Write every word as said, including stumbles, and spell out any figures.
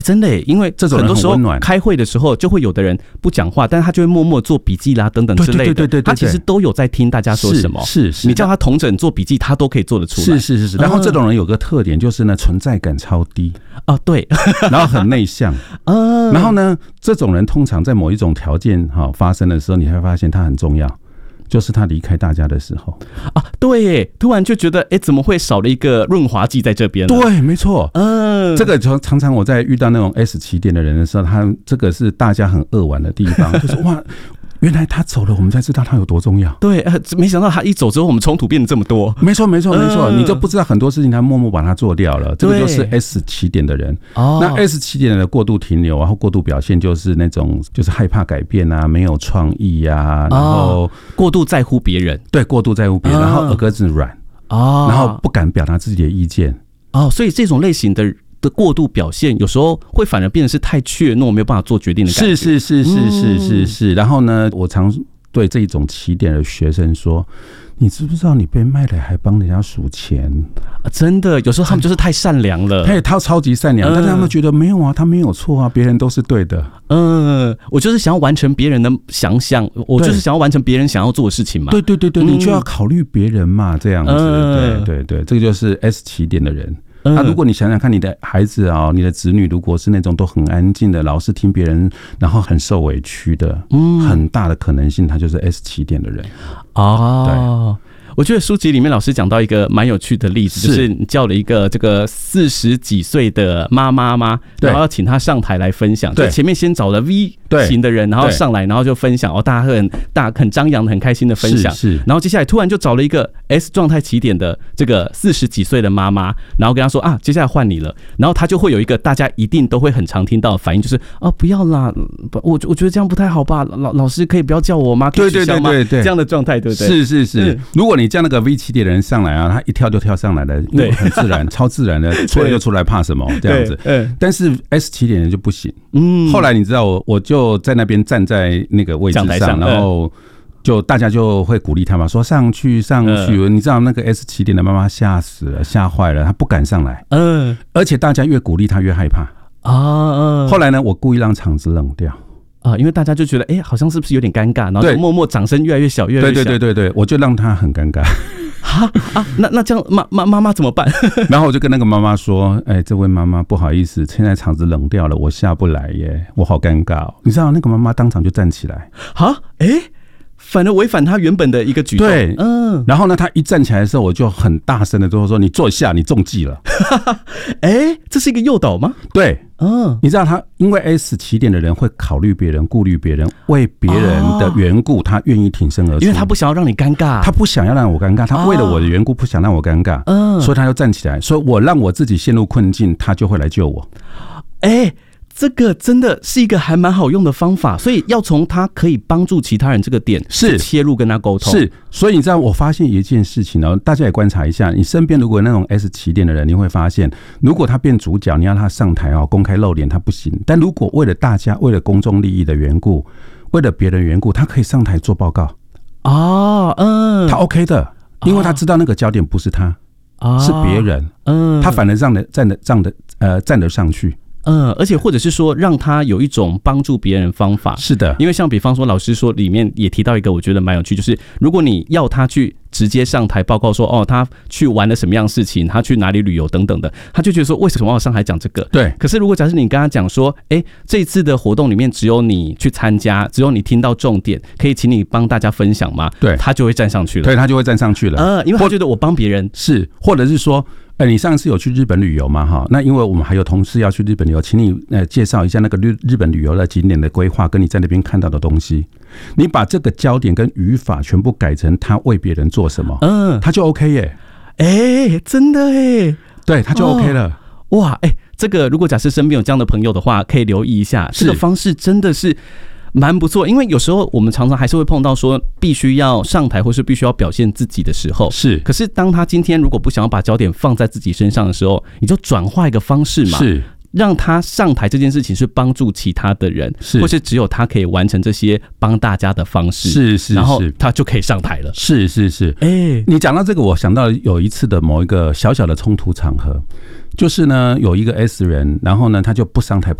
真的耶，因为这种人很多时候很温暖开会的时候，就会有的人不讲话，但是他就会默默做笔记啦，等等之类的。 对对对对对对， 他其实都有在听大家说什么。 是 是, 是， 你叫他同整做笔记，他都可以做得出来。 是是是是。然后这种人有个特点就是呢，存在感超低啊，对， 然后很内向啊。 然后呢，这种人通常在某一种条件哈发生的时候，你会发现他很重要。就是他离开大家的时候啊，对耶，突然就觉得，哎，怎么会少了一个润滑剂在这边呢？ 对，没错，嗯，这个常常我在遇到那种 S 起点的人的时候，他这个是大家很扼腕的地方，就是哇。原来他走了，我们才知道他有多重要。对， 呃，没想到他一走之后，我们冲突变得这么多。 没错，没错，没错，你就不知道很多事情，他默默把它做掉了。这个就是 S 起点的人。哦，那 S 起点的过度停留，然后过度表现，就是那种就是害怕改变啊，没有创意啊，然后、哦、 过度在乎别人， 对，过度在乎别人，然后耳根子软，哦，然后不敢表达自己的意见。 哦，所以这种类型的。的过度表现，有时候会反而变成是太怯懦，没有办法做决定的感觉。 是是是是是是是。然后呢，我常对这种起点的学生说：“你知不知道你被卖了还帮人家数钱、 啊？真的，有时候他们就是太善良了。 嘿，他超级善良，嗯、但是他们觉得没有啊，他没有错啊，别人都是对的。 嗯，我就是想要完成别人的想象，我就是想要完成别人想要做的事情嘛。 对对对对，嗯、你就要考虑别人嘛，这样子。嗯、对对对，这个就是 S 起点的人。”那、啊、如果你想想看，你的孩子啊、哦，你的子女如果是那种都很安静的，老是听别人，然后很受委屈的，嗯，很大的可能性他就是 S 起点的人。 哦，对。我觉得书籍里面老师讲到一个蛮有趣的例子，就是你叫了一个这个四十几岁的妈妈妈，然后要请她上台来分享。对，前面先找了 V 型的人，然后上来，然后就分享哦，大家很大很张扬的、很开心的分享。是，是然后接下来突然就找了一个 S 状态起点的这个四十几岁的妈妈，然后跟她说啊，接下来换你了。然后她就会有一个大家一定都会很常听到的反应，就是啊，不要啦，我我觉得这样不太好吧，老老师可以不要叫我吗？可以取消吗？对对对对对，这样的状态，对不对？ 是是是，如果你叫那个 V 起点的人上来啊，他一跳就跳上来了，因为很自然，超自然的，出来就出来，怕什么这样子？但是 S 起点人就不行。嗯，后来你知道我我就在那边站在那个位置上，然后就大家就会鼓励他嘛，说上去上去。你知道那个 S 起点的妈妈吓死了，吓坏了，她不敢上来。嗯，而且大家越鼓励她越害怕啊。后来呢，我故意让场子冷掉。 啊，因为大家就觉得，哎、欸，好像是不是有点尴尬，然后就默默掌声越来越小，越来越小。 对对对对对，我就让他很尴尬。 哈啊，那那这样妈妈妈妈怎么办？ 然后我就跟那个妈妈说，哎、欸，这位妈妈不好意思，现在场子冷掉了，我下不来耶，我好尴尬哦。你知道那个妈妈当场就站起来， 哈，哎、欸。反而违反他原本的一个举动。 对，嗯。然后呢，他一站起来的时候，我就很大声的就说：“你坐下，你中计了。” 哎、欸，这是一个诱导吗？ 对，嗯。你知道他因为 S 起点的人会考虑别人、顾虑别人，为别人的缘故，他愿意挺身而出， 因为他不想要让你尴尬， 他不想要让我尴尬，他为了我的缘故不想让我尴尬，嗯。所以他就站起来，说我让我自己陷入困境，他就会来救我。 哎、欸。这个真的是一个还蛮好用的方法，所以要从他可以帮助其他人这个点是切入跟他沟通。 是，所以你知道我发现一件事情呢，大家也观察一下，你身边如果有那种 S 起点的人，你会发现，如果他变主角，你要他上台哦，公开露脸，他不行。但如果为了大家，为了公众利益的缘故，为了别人缘故，他可以上台做报告哦，嗯，他 OK 的，因为他知道那个焦点不是他，哦、是别人，嗯，他反而让的站的站的呃站得上去。 嗯，而且或者是说让他有一种帮助别人方法。 是的， 因为像比方说老师说里面也提到一个我觉得蛮有趣，就是如果你要他去直接上台报告说哦他去玩了什么样的事情，他去哪里旅游等等的，他就觉得说为什么要上台讲这个？ 对。 可是如果假设你跟他讲说，哎，这一次的活动里面只有你去参加，只有你听到重点，可以请你帮大家分享吗？ 对， 他就会站上去了。 对，他就会站上去了。 呃，因为他觉得我帮别人是，或者是说。哎，你上次有去日本旅游吗？哈，那因为我们还有同事要去日本旅游，请你呃介绍一下那个日日本旅游的景点的规划，跟你在那边看到的东西。你把这个焦点跟语法全部改成他为别人做什么，嗯，他就 OK 耶。 哎、欸，真的哎， 对，他就 OK 了。 哦、哇，哎、欸，这个如果假设身边有这样的朋友的话，可以留意一下，这个方式真的是。蛮不错，因为有时候我们常常还是会碰到说必须要上台或是必须要表现自己的时候，是。可是当他今天如果不想要把焦点放在自己身上的时候，你就转化一个方式嘛，是。 让他上台这件事情是帮助其他的人，是或是只有他可以完成这些帮大家的方式， 是是， 然后他就可以上台了。 是是是，哎、欸，你讲到这个，我想到有一次的某一个小小的冲突场合，就是呢有一个 S 人，然后呢他就不上台。